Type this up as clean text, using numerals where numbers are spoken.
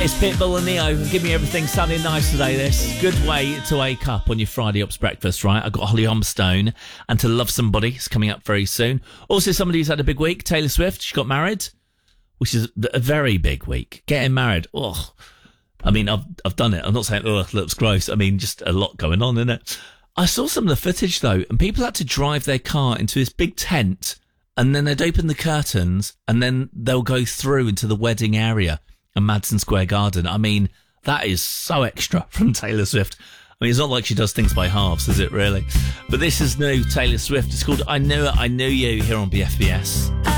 It's Pitbull and Neo. Give me everything sounding nice today, this. Good way to wake up on your Friday Ops breakfast, right? I've got Holly Humberstone and To Love Somebody is coming up very soon. Also, somebody who's had a big week, Taylor Swift. She got married, which is a very big week. Getting married, oh. I mean, I've done it. I'm not saying, oh, it looks gross. I mean, just a lot going on, isn't it? I saw some of the footage, though, and people had to drive their car into this big tent, and then they'd open the curtains, and then they'll go through into the wedding area at Madison Square Garden. I mean, that is so extra from Taylor Swift. I mean, it's not like she does things by halves, is it, really? But this is new Taylor Swift. It's called I Knew It, I Knew You here on BFBS.